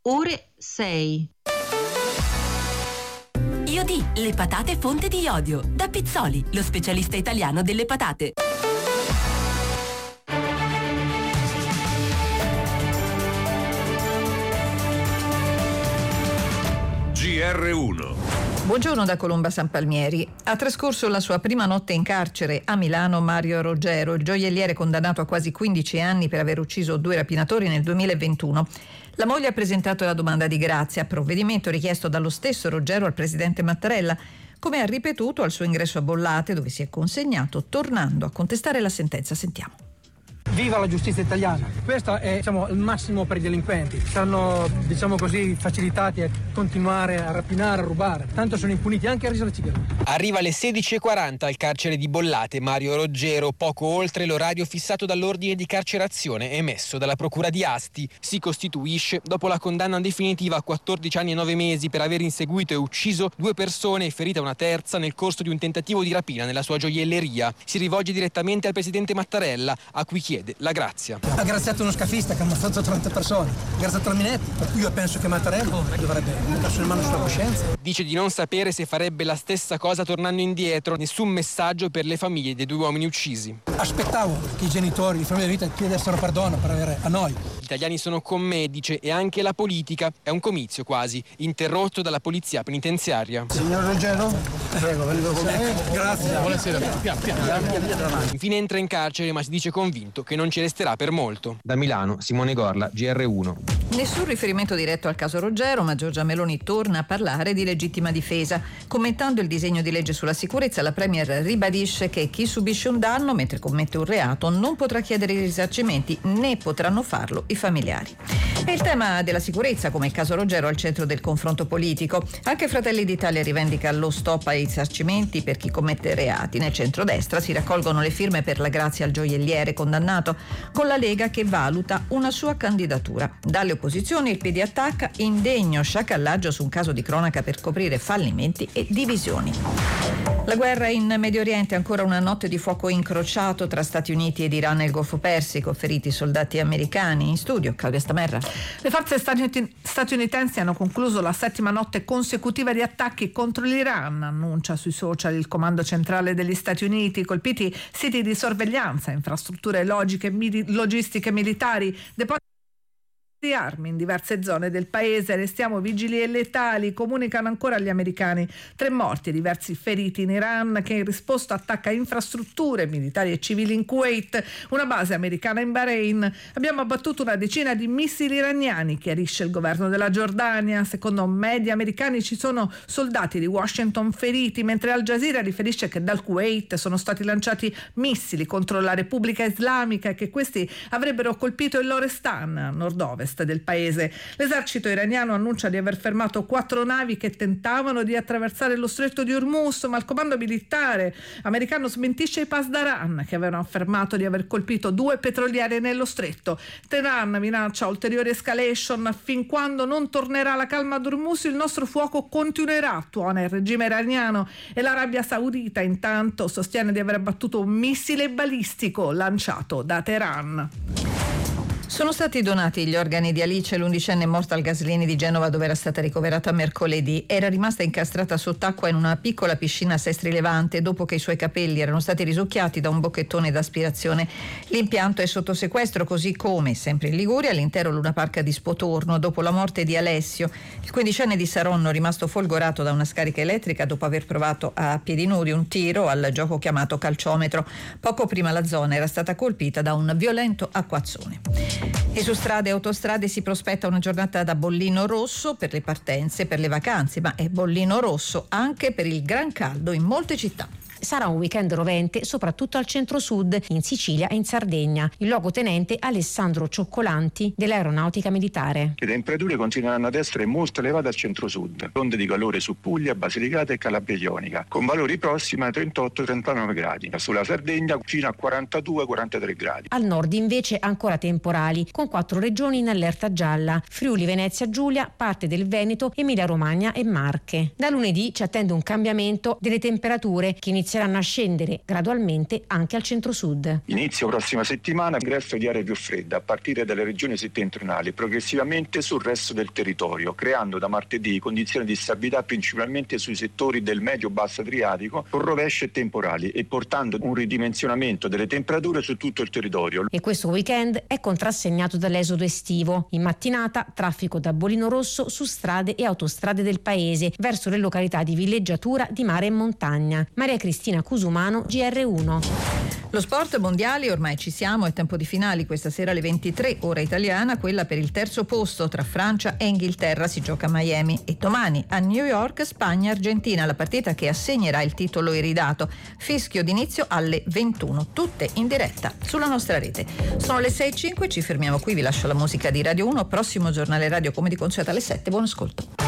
ore 6. Iodi, le patate fonte di iodio. Da Pizzoli, lo specialista italiano delle patate. GR1. Buongiorno da Colomba San Palmieri. Ha trascorso la sua prima notte in carcere a Milano Mario Roggero, il gioielliere condannato a quasi 15 anni per aver ucciso 2 rapinatori nel 2021. La moglie ha presentato la domanda di grazia, provvedimento richiesto dallo stesso Roggero al presidente Mattarella, come ha ripetuto al suo ingresso a Bollate, dove si è consegnato, tornando a contestare la sentenza. Sentiamo. Viva la giustizia italiana! Questo è il massimo per i delinquenti. Saranno facilitati a continuare a rapinare, a rubare. Tanto sono impuniti anche a risarcire. Arriva alle 16:40 al carcere di Bollate Mario Roggero, poco oltre l'orario fissato dall'ordine di carcerazione emesso dalla procura di Asti. Si costituisce dopo la condanna definitiva a 14 anni e 9 mesi per aver inseguito e ucciso 2 persone e ferita una terza nel corso di un tentativo di rapina nella sua gioielleria. Si rivolge direttamente al presidente Mattarella, a cui chiede la grazia. Ha graziato uno scafista che ha ammazzato 30 persone, ha graziato la Minetti, per cui io penso che Mattarella dovrebbe mettersi in mano sulla coscienza. Dice di non sapere se farebbe la stessa cosa tornando indietro, nessun messaggio per le famiglie dei 2 uomini uccisi. Aspettavo che i genitori, i famiglie di vita chiedessero perdono per avere a noi. Gli italiani sono con me, dice, e anche la politica. È un comizio quasi, interrotto dalla polizia penitenziaria. Signor Roggero, prego, vengo con me. Grazie. Buonasera. Infine entra in carcere, ma si dice convinto che non ci resterà per molto. Da Milano, Simone Gorla, GR1. Nessun riferimento diretto al caso Roggero, ma Giorgia Meloni torna a parlare di legittima difesa. Commentando il disegno di legge sulla sicurezza, la Premier ribadisce che chi subisce un danno mentre commette un reato non potrà chiedere i risarcimenti, né potranno farlo i familiari. E il tema della sicurezza, come il caso Roggero, al centro del confronto politico. Anche Fratelli d'Italia rivendica lo stop ai risarcimenti per chi commette reati. Nel centrodestra si raccolgono le firme per la grazia al gioielliere condannato, con la Lega che valuta una sua candidatura. Dalle opposizioni il PD attacca indegno sciacallaggio su un caso di cronaca per coprire fallimenti e divisioni. La guerra in Medio Oriente, ancora una notte di fuoco incrociato tra Stati Uniti ed Iran nel Golfo Persico, feriti soldati americani. In studio Claudia Stamerra. Le forze statunitensi hanno concluso la 7ª notte consecutiva di attacchi contro l'Iran, annuncia sui social il comando centrale degli Stati Uniti. Colpiti siti di sorveglianza, infrastrutture logistiche militari, depositi di armi in diverse zone del paese. Restiamo vigili e letali, comunicano ancora gli americani. 3 morti e diversi feriti in Iran, che in risposta attacca infrastrutture militari e civili in Kuwait, una base americana in Bahrain. Abbiamo abbattuto una decina di missili iraniani, chiarisce il governo della Giordania. Secondo media americani ci sono soldati di Washington feriti, mentre Al Jazeera riferisce che dal Kuwait sono stati lanciati missili contro la Repubblica Islamica e che questi avrebbero colpito il Lorestan, a nord-ovest del paese. L'esercito iraniano annuncia di aver fermato 4 navi che tentavano di attraversare lo stretto di Hormuz, ma il comando militare americano smentisce i Pasdaran, che avevano affermato di aver colpito 2 petroliere nello stretto. Teheran minaccia ulteriore escalation: fin quando non tornerà la calma ad Hormuz il nostro fuoco continuerà, tuona il regime iraniano, e l'Arabia Saudita intanto sostiene di aver abbattuto un missile balistico lanciato da Teheran. Sono stati donati gli organi di Alice, l'11enne morta al Gaslini di Genova, dove era stata ricoverata mercoledì. Era rimasta incastrata sott'acqua in una piccola piscina a Sestri Levante dopo che i suoi capelli erano stati risucchiati da un bocchettone d'aspirazione. L'impianto è sotto sequestro, così come, sempre in Liguria, l'intero Luna Park di Spotorno, dopo la morte di Alessio, il 15enne di Saronno, rimasto folgorato da una scarica elettrica dopo aver provato a piedi nudi un tiro al gioco chiamato calciometro. Poco prima la zona era stata colpita da un violento acquazzone. E su strade e autostrade si prospetta una giornata da bollino rosso per le partenze, per le vacanze, ma è bollino rosso anche per il gran caldo in molte città. Sarà un weekend rovente soprattutto al centro-sud, in Sicilia e in Sardegna. Il luogotenente Alessandro Cioccolanti dell'Aeronautica Militare. Le temperature continueranno ad essere molto elevate al centro-sud, onde di calore su Puglia, Basilicata e Calabria Ionica, con valori prossimi ai 38-39 gradi. Sulla Sardegna fino a 42-43 gradi. Al nord invece ancora temporali, con 4 regioni in allerta gialla: Friuli, Venezia Giulia, parte del Veneto, Emilia Romagna e Marche. Da lunedì ci attende un cambiamento delle temperature che inizia inizieranno a scendere gradualmente anche al centro-sud. Inizio prossima settimana ingresso di aree più fredde a partire dalle regioni settentrionali, progressivamente sul resto del territorio, creando da martedì condizioni di stabilità principalmente sui settori del medio-basso Adriatico, con rovesci e temporali, e portando un ridimensionamento delle temperature su tutto il territorio. E questo weekend è contrassegnato dall'esodo estivo. In mattinata traffico da Bolino Rosso su strade e autostrade del paese verso le località di villeggiatura di mare e montagna. Maria Cristina Cusumano, GR1. Lo sport mondiali, ormai ci siamo, è tempo di finali. Questa sera alle 23 ora italiana, quella per il terzo posto tra Francia e Inghilterra si gioca a Miami, e domani a New York Spagna-Argentina, la partita che assegnerà il titolo iridato. Fischio d'inizio alle 21, tutte in diretta sulla nostra rete. Sono le 6:05, ci fermiamo qui, vi lascio la musica di Radio 1, prossimo giornale radio come di consueto alle 7, buon ascolto.